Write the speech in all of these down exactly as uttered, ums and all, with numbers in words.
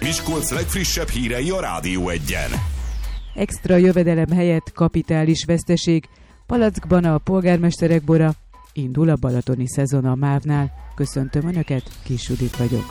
Miskolc legfrissebb hírei a Rádió Egyen. Extra jövedelem helyett kapitális veszteség. Palackban a polgármesterek bora. Indul a balatoni szezon a MÁV-nál. Köszöntöm Önöket, Kis Judit vagyok.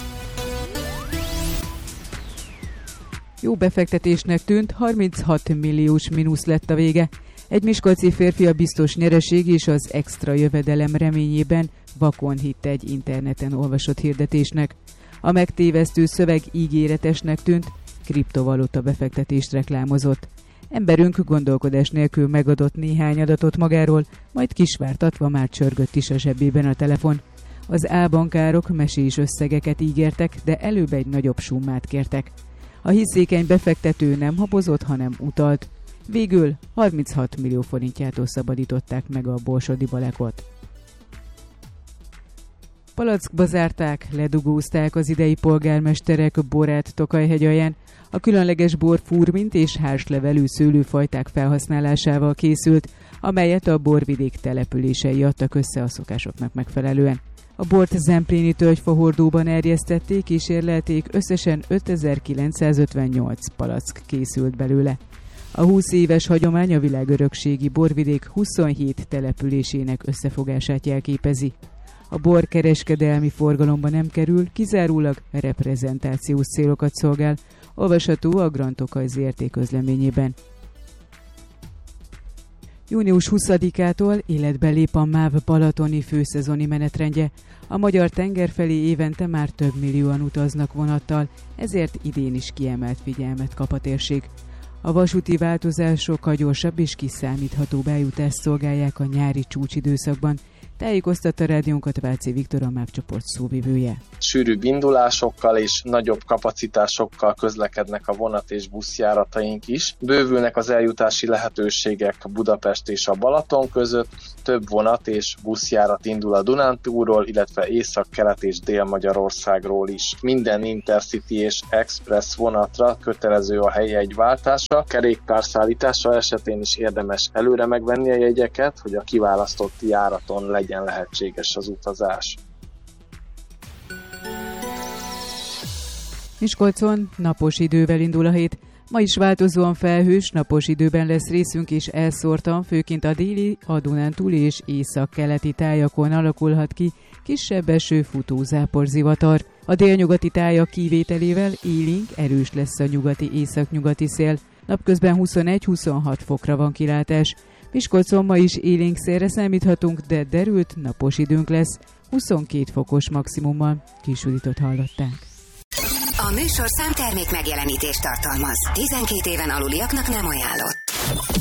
Jó befektetésnek tűnt, harminchat milliós mínusz lett a vége. Egy miskolci férfi a biztos nyereség és az extra jövedelem reményében vakon hitt egy interneten olvasott hirdetésnek. A megtévesztő szöveg ígéretesnek tűnt, kriptovaluta befektetést reklámozott. Emberünk gondolkodás nélkül megadott néhány adatot magáról, majd kisvártatva már csörgött is a zsebében a telefon. Az álbankárok mesés összegeket ígértek, de előbb egy nagyobb summát kértek. A hiszékeny befektető nem habozott, hanem utalt. Végül harminchat millió forintjától szabadították meg a borsodi balekot. Palackba zárták, ledugózták az idei polgármesterek borát Tokajhegyalján. A különleges bor furmint és hárslevelű szőlőfajták felhasználásával készült, amelyet a borvidék települései adtak össze a szokásoknak megfelelően. A bort Zempléni tölgyfahordóban erjesztették és érlelték, összesen ötezer-kilencszázötvennyolc palack készült belőle. A húsz éves hagyomány a világörökségi borvidék huszonhét településének összefogását jelképezi. A bor kereskedelmi forgalomba nem kerül, kizárólag reprezentációs célokat szolgál, olvasható a Grand Tokaj Zé Er Té közleményében. június huszadikától életbe lép a MÁV balatoni főszezoni menetrendje. A magyar tenger felé évente már több millióan utaznak vonattal, ezért idén is kiemelt figyelmet kap a térség. A vasúti változások a gyorsabb és kiszámítható bejutást szolgálják a nyári csúcsidőszakban, tájékoztatta rádiónkat Váci Viktor, a MÁV csoport szóvivője. Sűrűbb indulásokkal és nagyobb kapacitásokkal közlekednek a vonat és buszjárataink is. Bővülnek az eljutási lehetőségek Budapest és a Balaton között, több vonat és buszjárat indul a Dunántúlról, illetve Észak-Kelet és Dél-Magyarországról is. Minden Intercity és Express vonatra kötelező a helyjegyváltása. Kerékpárszállítása esetén is érdemes előre megvenni a jegyeket, hogy a kiválasztott járaton legyen lehetséges az utazás. Miskolcon napos idővel indul a hét. Ma is változóan felhős, napos időben lesz részünk, és elszórtan, főként a déli, a Dunántúli és észak-keleti tájakon alakulhat ki kisebb eső, futó záporzivatar. A délnyugati tájak kivételével élénk, erős lesz a nyugati északnyugati szél. Napközben huszonegy-huszonhat fokra van kilátás. Miskolcon ma is élénk szélre számíthatunk, de derült, napos időnk lesz, huszonkét fokos maximummal. Kis Juditot hallották. A műsorszám termék megjelenítést tartalmaz. tizenkét éven aluliaknak nem ajánlott.